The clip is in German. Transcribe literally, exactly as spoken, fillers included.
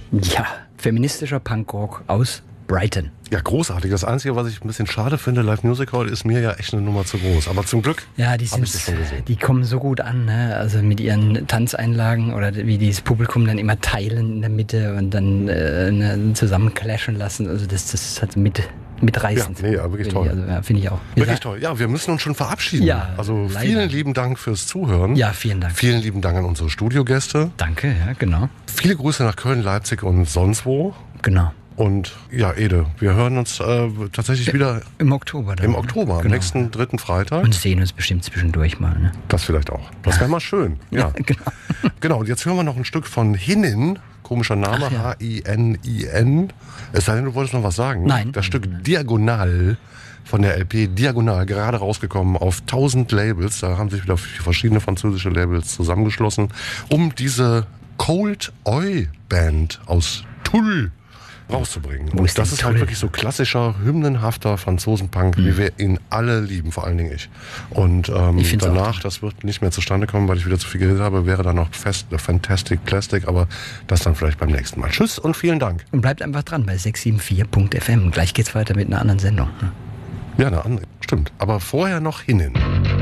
Ja, feministischer Punkrock aus Brighton. Ja, großartig. Das Einzige, was ich ein bisschen schade finde, Live Music Hall ist mir ja echt eine Nummer zu groß. Aber zum Glück ja, die habe ich das schon gesehen. Die kommen so gut an, ne? Also mit ihren Tanzeinlagen oder wie dieses Publikum dann immer teilen in der Mitte und dann äh, ne, zusammen clashen lassen. Also das, das ist halt mit, mitreißend. Ja, nee, ja, wirklich toll. Also, ja, finde ich auch. Wir Wirklich sagen, toll. Ja, wir müssen uns schon verabschieden. Ja, also leider. vielen lieben Dank fürs Zuhören. Ja, vielen Dank. Vielen lieben Dank an unsere Studiogäste. Danke, ja, genau. Viele Grüße nach Köln, Leipzig und sonst wo. Genau. Und ja, Ede, wir hören uns äh, tatsächlich wieder im Oktober. Dann, Im Oktober, am genau. nächsten dritten Freitag. Und sehen uns bestimmt zwischendurch mal. Ne? Das vielleicht auch. Das wäre mal schön. Ja, ja genau. Genau, und jetzt hören wir noch ein Stück von Hinin. Komischer Name, ja. H I N I N. Es sei denn, du wolltest noch was sagen. Nein. Das Stück nein. Diagonal von der L P Diagonal, gerade rausgekommen auf tausend Labels. Da haben sich wieder verschiedene französische Labels zusammengeschlossen, um diese Cold Oi Band aus Toul rauszubringen. Wo ist das ist toll? halt wirklich so klassischer, hymnenhafter Franzosenpunk, mhm. wie wir ihn alle lieben, vor allen Dingen ich. Und ähm, ich danach, das wird nicht mehr zustande kommen, weil ich wieder zu viel geredet habe, wäre dann noch Fest, Fantastic Plastic, aber das dann vielleicht beim nächsten Mal. Tschüss und vielen Dank. Und bleibt einfach dran bei sechs sieben vier Punkt F M. Gleich geht's weiter mit einer anderen Sendung. Ja, eine andere, stimmt. Aber vorher noch Hinin.